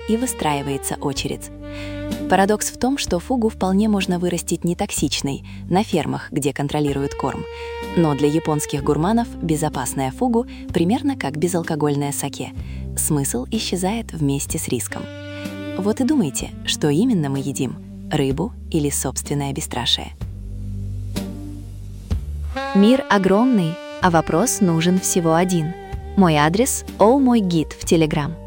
и выстраивается очередь. Парадокс в том, что фугу вполне можно вырастить нетоксичной, на фермах, где контролируют корм. Но для японских гурманов безопасная фугу примерно как безалкогольное саке. Смысл исчезает вместе с риском. Вот и думайте, что именно мы едим – рыбу или собственное бесстрашие. Мир огромный, а вопрос нужен всего один. Мой адрес – All мой гид в Telegram.